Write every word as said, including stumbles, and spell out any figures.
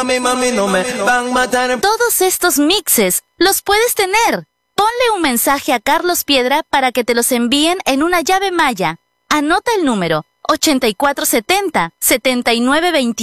Mi mami no me van a matar. Todos estos mixes los puedes tener. Ponle un mensaje a Carlos Piedra para que te los envíen en una llave maya. Anota el número ochenta y cuatro setenta, setenta y nueve veintiuno.